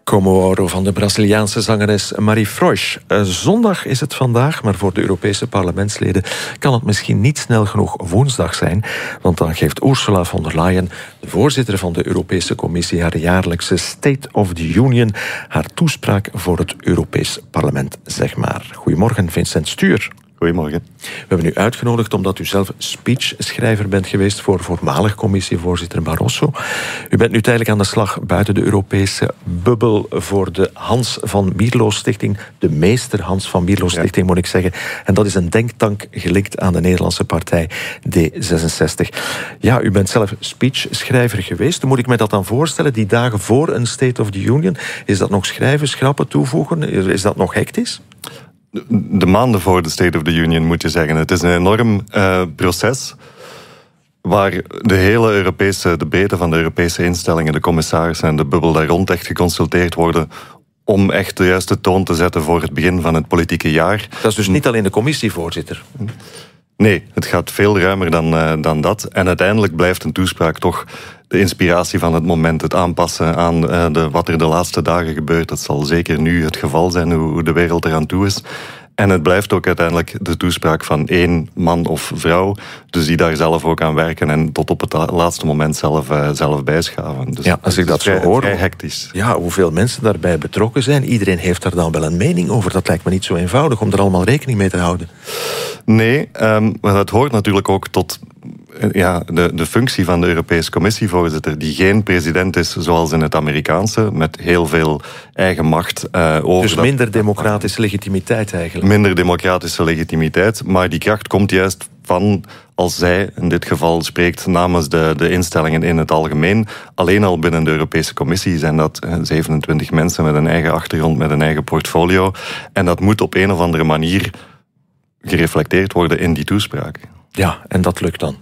Como Ouro van de Braziliaanse zangeres Marie Froich. Zondag is het vandaag, maar voor de Europese parlementsleden kan het misschien niet snel genoeg woensdag zijn, want dan geeft Ursula von der Leyen, de voorzitter van de Europese Commissie, haar jaarlijkse State of the Union, haar toespraak voor het Europees Parlement, zeg maar. Goedemorgen, Vincent Stuur. Goedemorgen. We hebben u uitgenodigd omdat u zelf speechschrijver bent geweest voor voormalig commissievoorzitter Barroso. U bent nu tijdelijk aan de slag buiten de Europese bubbel voor de Hans van Mierlo Stichting. De meester Hans van Mierlo Stichting, moet ik zeggen. En dat is een denktank gelinkt aan de Nederlandse partij D66. Ja, u bent zelf speechschrijver geweest. Hoe moet ik me dat dan voorstellen? Die dagen voor een State of the Union, is dat nog schrijven, schrappen, toevoegen? Is dat nog hectisch? De maanden voor de State of the Union, moet je zeggen. Het is een enorm proces waar de breedte van de Europese instellingen, de commissarissen en de bubbel daar rond echt geconsulteerd worden om echt de juiste toon te zetten voor het begin van het politieke jaar. Dat is dus niet alleen de commissievoorzitter? Nee, het gaat veel ruimer dan dat. En uiteindelijk blijft een toespraak toch de inspiratie van het moment, het aanpassen aan wat er de laatste dagen gebeurt. Dat zal zeker nu het geval zijn, hoe de wereld eraan toe is. En het blijft ook uiteindelijk de toespraak van één man of vrouw, dus die daar zelf ook aan werken en tot op het laatste moment zelf bijschaven. Dus ja, als ik dat zo hoor, vrij hectisch. Ja, hoeveel mensen daarbij betrokken zijn, iedereen heeft daar dan wel een mening over. Dat lijkt me niet zo eenvoudig om er allemaal rekening mee te houden. Nee, maar dat hoort natuurlijk ook tot de functie van de Europese Commissievoorzitter, die geen president is zoals in het Amerikaanse, met heel veel eigen macht over. Dus minder democratische legitimiteit eigenlijk. Minder democratische legitimiteit, maar die kracht komt juist van, als zij in dit geval spreekt namens de instellingen in het algemeen. Alleen al binnen de Europese Commissie zijn dat 27 mensen met een eigen achtergrond, met een eigen portfolio. En dat moet op een of andere manier gereflecteerd worden in die toespraak. Ja, en dat lukt dan?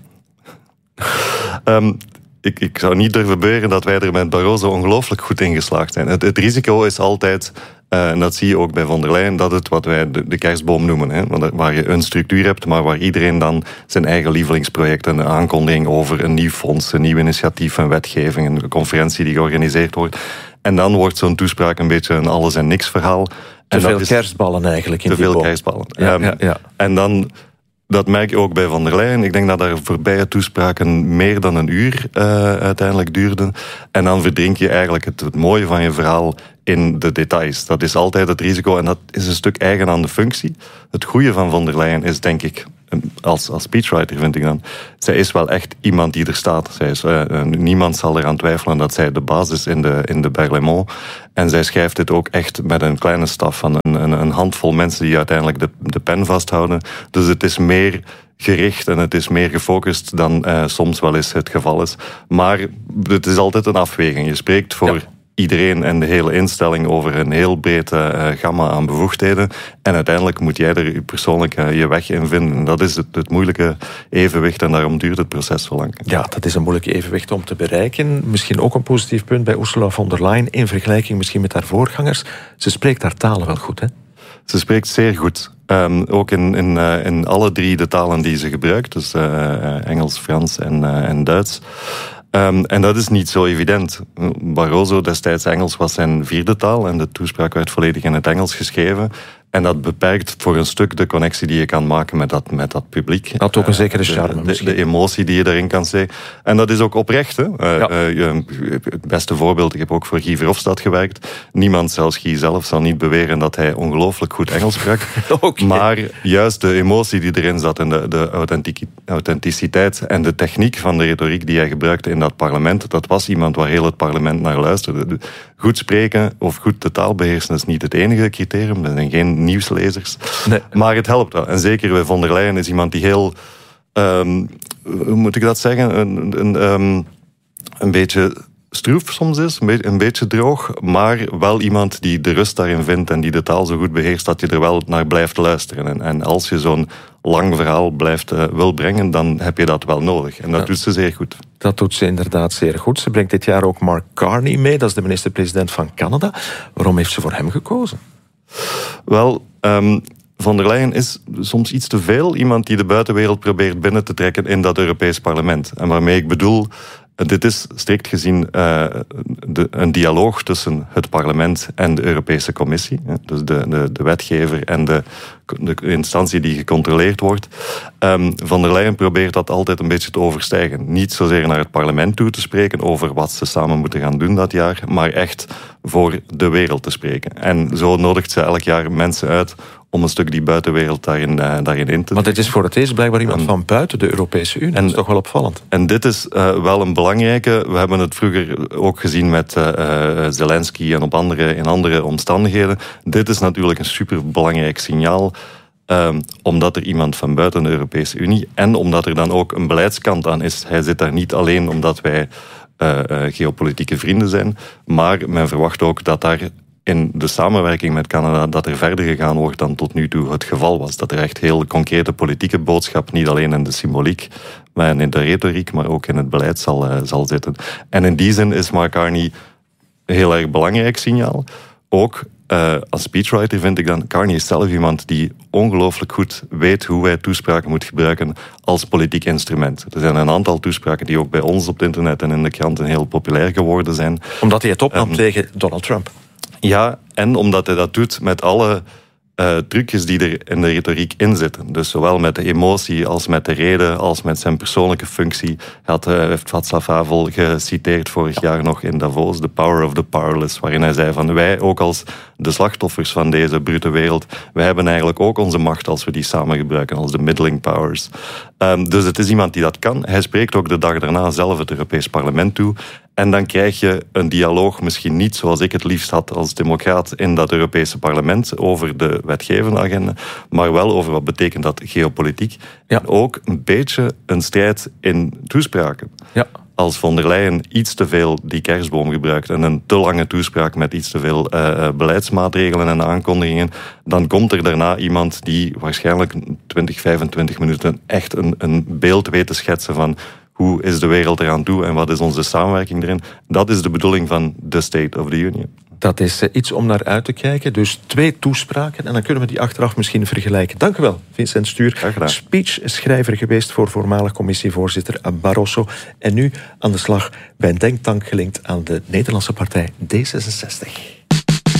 Ik zou niet durven beweren dat wij er met Barroso ongelooflijk goed in geslaagd zijn. Het risico is altijd, en dat zie je ook bij von der Leyen, dat het wat wij de kerstboom noemen. Hè, waar je een structuur hebt, maar waar iedereen dan zijn eigen lievelingsproject, een aankondiging over een nieuw fonds, een nieuw initiatief, een wetgeving, een conferentie die georganiseerd wordt. En dan wordt zo'n toespraak een beetje een alles en niks verhaal. Te veel kerstballen eigenlijk in die boom. Te veel kerstballen. Ja. En dan, dat merk je ook bij von der Leyen. Ik denk dat daar voorbije toespraken meer dan een uur uiteindelijk duurden. En dan verdrink je eigenlijk het mooie van je verhaal in de details. Dat is altijd het risico en dat is een stuk eigen aan de functie. Het goede van von der Leyen is, denk ik, als speechwriter vind ik dan, zij is wel echt iemand die er staat. Niemand zal eraan twijfelen dat zij de basis in de Berlaymont. En zij schrijft dit ook echt met een kleine staf van een handvol mensen die uiteindelijk de pen vasthouden. Dus het is meer gericht en het is meer gefocust dan soms wel eens het geval is. Maar het is altijd een afweging. Je spreekt voor iedereen en de hele instelling over een heel breed gamma aan bevoegdheden. En uiteindelijk moet jij er persoonlijk je weg in vinden. En dat is het moeilijke evenwicht en daarom duurt het proces zo lang. Ja, dat is een moeilijke evenwicht om te bereiken. Misschien ook een positief punt bij Ursula von der Leyen in vergelijking misschien met haar voorgangers. Ze spreekt haar talen wel goed, hè? Ze spreekt zeer goed. Ook in alle drie de talen die ze gebruikt. Dus Engels, Frans en Duits. En dat is niet zo evident. Barroso, destijds Engels, was zijn vierde taal en de toespraak werd volledig in het Engels geschreven. En dat beperkt voor een stuk de connectie die je kan maken met dat publiek. Dat ook een zekere charme. De emotie die je daarin kan zeggen. En dat is ook oprecht. Hè? Het beste voorbeeld, ik heb ook voor Guy Verhofstadt gewerkt. Niemand, zelfs Guy zelf, zal niet beweren dat hij ongelooflijk goed Engels sprak. Okay. Maar juist de emotie die erin zat en de authenticiteit en de techniek van de retoriek die hij gebruikte in dat parlement, dat was iemand waar heel het parlement naar luisterde. Goed spreken of goed de taal beheersen is niet het enige criterium. Er zijn geen nieuwslezers. Nee. Maar het helpt wel. En zeker bij von der Leyen is iemand die heel, hoe moet ik dat zeggen, een beetje stroef soms is, een beetje droog, maar wel iemand die de rust daarin vindt en die de taal zo goed beheerst dat je er wel naar blijft luisteren. En als je zo'n lang verhaal wil brengen, dan heb je dat wel nodig. En dat doet ze zeer goed. Dat doet ze inderdaad zeer goed. Ze brengt dit jaar ook Mark Carney mee, dat is de minister-president van Canada. Waarom heeft ze voor hem gekozen? Wel, von der Leyen is soms iets te veel iemand die de buitenwereld probeert binnen te trekken in dat Europees parlement. En waarmee ik bedoel, dit is strikt gezien een dialoog tussen het parlement en de Europese Commissie. Dus de wetgever en de instantie die gecontroleerd wordt. Van der Leyen probeert dat altijd een beetje te overstijgen. Niet zozeer naar het parlement toe te spreken over wat ze samen moeten gaan doen dat jaar, maar echt voor de wereld te spreken. En zo nodigt ze elk jaar mensen uit om een stuk die buitenwereld daarin in te. Want het is voor het eerst blijkbaar iemand van buiten de Europese Unie. Dat is toch wel opvallend. En dit is wel een belangrijke. We hebben het vroeger ook gezien met Zelensky en in andere omstandigheden. Dit is natuurlijk een superbelangrijk signaal. Omdat er iemand van buiten de Europese Unie en omdat er dan ook een beleidskant aan is. Hij zit daar niet alleen omdat wij geopolitieke vrienden zijn, maar men verwacht ook dat daar in de samenwerking met Canada dat er verder gegaan wordt dan tot nu toe het geval was. Dat er echt heel concrete politieke boodschap, niet alleen in de symboliek, maar in de retoriek, maar ook in het beleid zal zitten. En in die zin is Mark Carney een heel erg belangrijk signaal. Ook als speechwriter vind ik dan, Carney is zelf iemand die ongelooflijk goed weet hoe hij toespraken moet gebruiken als politiek instrument. Er zijn een aantal toespraken die ook bij ons op het internet en in de kranten heel populair geworden zijn. Omdat hij het opnam tegen Donald Trump. Ja, en omdat hij dat doet met alle trucjes die er in de retoriek in zitten. Dus zowel met de emotie als met de reden, als met zijn persoonlijke functie. Hij heeft Václav Havel geciteerd vorig jaar nog in Davos, The Power of the Powerless, waarin hij zei van wij ook als de slachtoffers van deze brute wereld, wij hebben eigenlijk ook onze macht als we die samen gebruiken, als de middling powers. Dus het is iemand die dat kan. Hij spreekt ook de dag daarna zelf het Europees Parlement toe. En dan krijg je een dialoog, misschien niet zoals ik het liefst had als democraat in dat Europese parlement over de wetgevende agenda, maar wel over wat betekent dat geopolitiek. Ja. En ook een beetje een strijd in toespraken. Ja. Als von der Leyen iets te veel die kerstboom gebruikt en een te lange toespraak met iets te veel beleidsmaatregelen en aankondigingen, dan komt er daarna iemand die waarschijnlijk 20, 25 minuten echt een beeld weet te schetsen van hoe is de wereld eraan toe en wat is onze samenwerking erin. Dat is de bedoeling van the State of the Union. Dat is iets om naar uit te kijken. Dus 2 toespraken en dan kunnen we die achteraf misschien vergelijken. Dank u wel, Vincent Stuur. Speechschrijver geweest voor voormalig commissievoorzitter Barroso. En nu aan de slag bij een denktank gelinkt aan de Nederlandse partij D66.